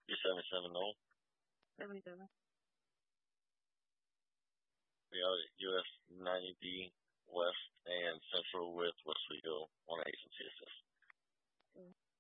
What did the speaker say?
You're 77 old. 77. We are US 90D West and Central with Westwego on agency assist.